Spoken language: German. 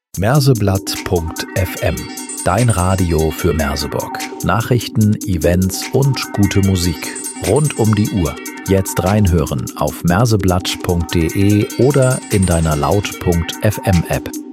Merseblatt.fm, dein Radio für Merseburg. Nachrichten, Events und gute Musik. Rund um die Uhr. Jetzt reinhören auf merseblatt.de oder in deiner Laut.fm App.